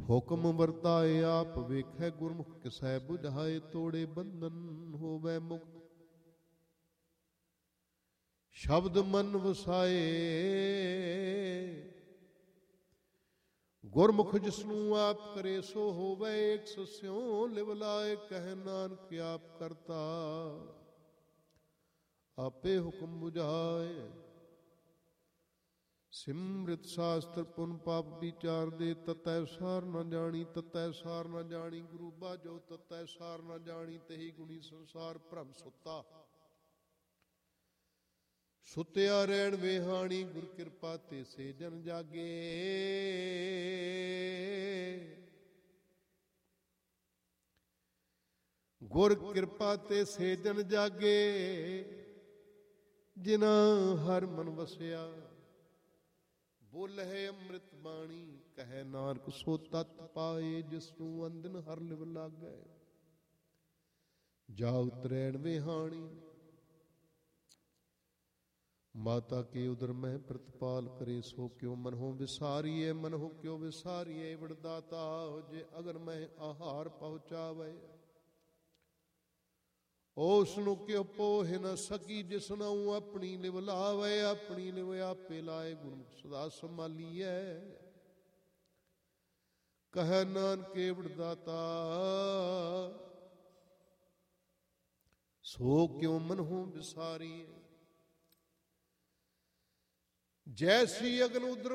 ਹੁਕਮ ਵਰਤਾਏ ਆਪ ਵੇਖੈ, ਗੁਰਮੁਖ ਕਿਸੈ ਬੁਝਾਏ, ਤੋੜੇ ਬੰਧਨ ਹੋਵੈ ਮੁਕਤ। ਸ਼ਬਦ ਮਨ ਵਸਾਏ, ਗੁਰਮੁਖ ਜਿਸਨੂੰ ਆਪ ਕਰੇ ਸੋ ਹੋਵੈ, ਏਕ ਸਸਿਉ ਲਿਵ ਲਾਏ, ਕਹਿ ਨਾਨਕ ਆਪ ਕਰਤਾ ਆਪੇ ਹੁਕਮ ਬੁਝਾਏ। ਸਿਮਰਿਤ ਸ਼ਾਸਤਰ ਪੁਨ ਪਾਪ ਵਿਚਾਰ ਦੇ, ਤਤੈ ਸਾਰ ਨ ਜਾਣੀ, ਤਤੈ ਸਾਰ ਨ ਜਾਣੀ, ਗੁਰੂ ਬਾਝੋ ਤਤੈ ਸਾਰ ਨ ਜਾਣੀ, ਤਹੀ ਗੁਣੀ ਸੰਸਾਰ ਭ੍ਰਮ ਸੁੱਤਾ। ਸੁੱਤਿਆ ਰਹਿਣ ਵੇਹਾਣੀ, ਗੁਰ ਕਿਰਪਾ ਤੇ ਸੇ ਜਨ ਜਾਗੇ। ਗੁਰ ਕਿਰਪਾ ਤੇ ਸੇ ਜਨ ਜਾਗੇ, ਜਿਨਾ ਹਰ ਮਨ ਵਸਿਆ। ਬੋਲਹਿ ਅੰਮ੍ਰਿਤ ਬਾਣੀ, ਕਹਿ ਨਾਨਕ ਸੋ ਤਤ ਪਾਏ, ਜਿਸਨੂੰ ਅੰਦਨ ਹਰ ਲਿਵ ਲਾਗੈ। ਜਾ ਉਤਰੈਣ ਵੇਹਾਣੀ, ਮਾਤਾ ਕੇ ਉਦਰ ਮਹਿ ਪ੍ਰਤਪਾਲ ਕਰੇ, ਸੋ ਕਿਉ ਮਨਹੁ ਵਿਸਾਰੀਏ, ਮਨਹੁ ਕਿਉ ਵਿਸਾਰੀਏ। ਵਿੜਦਾਤਾ ਜੇ ਅਗਰ ਮਹਿ ਆਹਾਰ ਪਹੁੰਚਾਵੇ, ਉਸ ਨੂੰ ਕਿਉ ਪੋਹਿ ਨ ਸਕੀ, ਜਿਸ ਨੂੰ ਆਪਣੀ ਲਿਵ ਲਾਵੇ। ਆਪਣੀ ਲਿਵ ਆਪੇ ਲਾਏ, ਗੁਰਮੁਖ ਸਦਾ ਸੰਭਾਲੀਐ। ਕਹਿ ਨਾਨਕੇ ਵਿੜਦਾਤਾ ਸੋ ਕਿਉ ਮਨਹੁ ਵਿਸਾਰੀਏ। ਜੈਸੀ ਅਗਨ ਉਦਰ